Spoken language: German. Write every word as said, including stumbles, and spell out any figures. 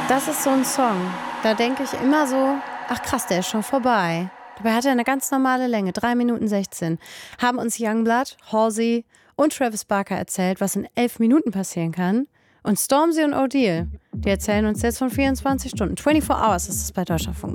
Das ist so ein Song. Da denke ich immer so, ach krass, der ist schon vorbei. Dabei hat er eine ganz normale Länge, drei Minuten sechzehn. Haben uns Youngblood, Halsey und Travis Barker erzählt, was in elf Minuten passieren kann. Und Stormzy und O'Deal, die erzählen uns jetzt von vierundzwanzig Stunden. vierundzwanzig Hours ist es bei Deutschlandfunk